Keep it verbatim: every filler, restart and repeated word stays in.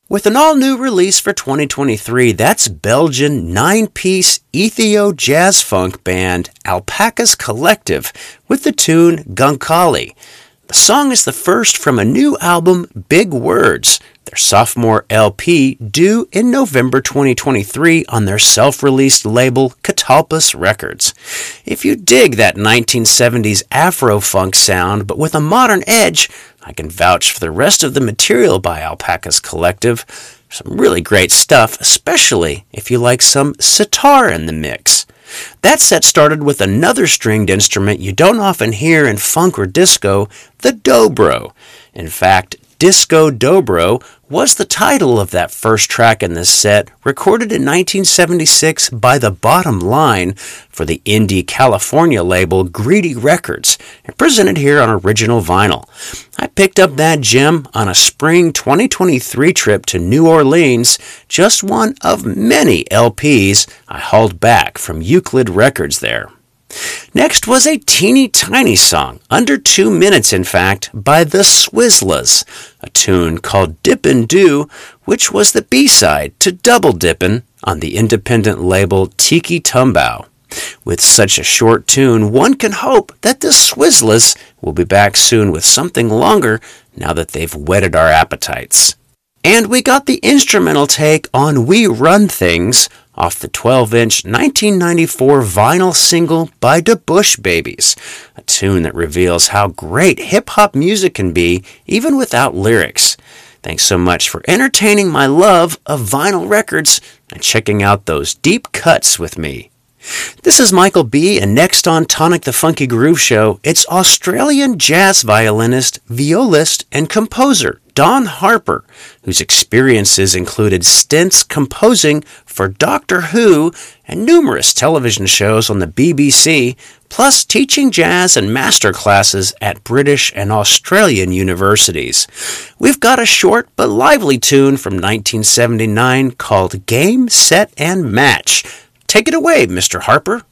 With an all-new release for twenty twenty-three, that's Belgian nine-piece ethio-jazz funk band Alpacas Collective with the tune Gunkali. The song is the first from a new album, Big Words, their sophomore L P due in November twenty twenty-three on their self-released label Catalpas Records. If you dig that nineteen seventies Afro-funk sound but with a modern edge, I can vouch for the rest of the material by Alpacas Collective. Some really great stuff, especially if you like some sitar in the mix. That set started with another stringed instrument you don't often hear in funk or disco, the dobro. In fact, Disco Dobro was the title of that first track in this set, recorded in nineteen seventy-six by The Bottom Line for the indie California label Greedy Records, and presented here on original vinyl. I picked up that gem on a spring twenty twenty-three trip to New Orleans, just one of many L Ps I hauled back from Euclid Records there. Next was a teeny tiny song, under two minutes in fact, by the Swizzlas, a tune called Dippin' Do, which was the B-side to Double Dippin' on the independent label Tiki Tumbao. With such a short tune, one can hope that the Swizzlas will be back soon with something longer now that they've whetted our appetites. And we got the instrumental take on We Run Things off the twelve-inch nineteen ninety-four vinyl single by the Bush Babies, a tune that reveals how great hip-hop music can be even without lyrics. Thanks so much for entertaining my love of vinyl records and checking out those deep cuts with me. This is Michael B., and next on Tonic the Funky Groove Show, it's Australian jazz violinist, violist, and composer Don Harper, whose experiences included stints composing for Doctor Who and numerous television shows on the B B C, plus teaching jazz and master classes at British and Australian universities. We've got a short but lively tune from nineteen seventy-nine called Game, Set, and Match. Take it away, Mister Harper.